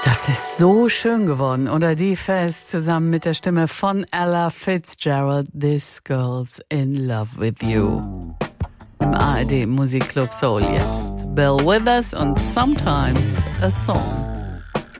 Das ist so schön geworden, oder? Die Fest zusammen mit der Stimme von Ella Fitzgerald, This Girl's in Love with You. Im ARD Musikclub Soul jetzt. Bill Withers und Sometimes a Song.